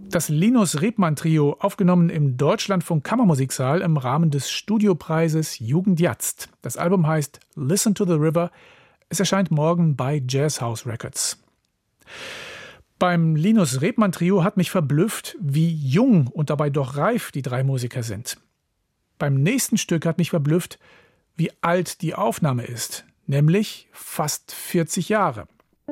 Das Linus Rebmann Trio, aufgenommen im Deutschlandfunk Kammermusiksaal im Rahmen des Studiopreises Jugend Jazzt. Das Album heißt Listen to the River. Es erscheint morgen bei Jazzhouse Records. Beim Linus Rebmann Trio hat mich verblüfft, wie jung und dabei doch reif die drei Musiker sind. Beim nächsten Stück hat mich verblüfft, wie alt die Aufnahme ist, nämlich fast 40 Jahre.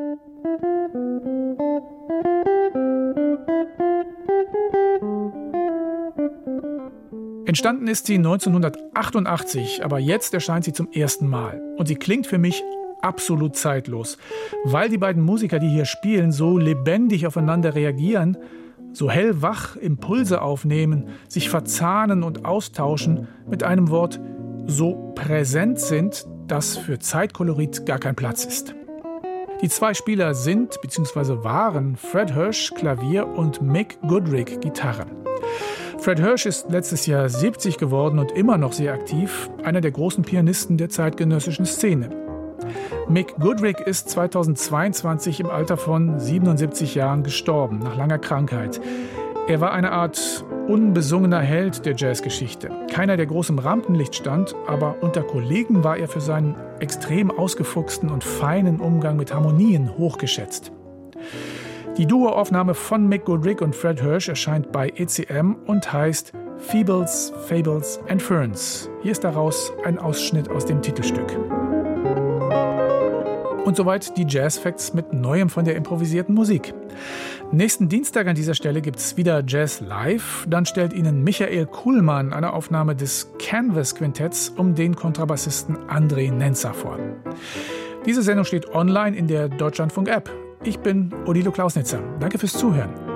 Entstanden ist sie 1988, aber jetzt erscheint sie zum ersten Mal. Und sie klingt für mich absolut zeitlos, weil die beiden Musiker, die hier spielen, so lebendig aufeinander reagieren, so hellwach Impulse aufnehmen, sich verzahnen und austauschen, mit einem Wort so präsent sind, dass für Zeitkolorit gar kein Platz ist. Die zwei Spieler sind bzw. waren Fred Hersch, Klavier, und Mick Goodrick, Gitarre. Fred Hersch ist letztes Jahr 70 geworden und immer noch sehr aktiv, einer der großen Pianisten der zeitgenössischen Szene. Mick Goodrick ist 2022 im Alter von 77 Jahren gestorben, nach langer Krankheit. Er war eine Art unbesungener Held der Jazzgeschichte. Keiner, der groß im Rampenlicht stand, aber unter Kollegen war er für seinen extrem ausgefuchsten und feinen Umgang mit Harmonien hochgeschätzt. Die Duoaufnahme von Mick Goodrick und Fred Hersch erscheint bei ECM und heißt Feebles, Fables and Ferns. Hier ist daraus ein Ausschnitt aus dem Titelstück. Und soweit die Jazz-Facts mit Neuem von der improvisierten Musik. Nächsten Dienstag an dieser Stelle gibt es wieder Jazz Live. Dann stellt Ihnen Michael Kuhlmann eine Aufnahme des Canvas-Quintetts um den Kontrabassisten André Nenzer vor. Diese Sendung steht online in der Deutschlandfunk-App. Ich bin Odilo Klausnitzer. Danke fürs Zuhören.